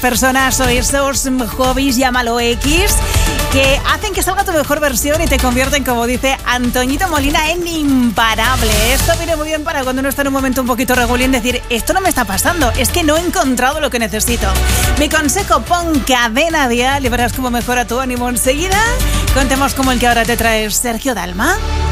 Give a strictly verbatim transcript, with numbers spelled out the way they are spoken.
personas o esos hobbies, llámalo X, que hacen que salga tu mejor versión y te convierten, como dice Antoñito Molina, en imparable. Esto viene muy bien para cuando uno está en un momento un poquito regulín, decir, esto no me está pasando, es que no he encontrado lo que necesito. Mi consejo, pon Cadena Dial y verás cómo mejora tu ánimo enseguida. Con temas como el que ahora te trae Sergio Dalma.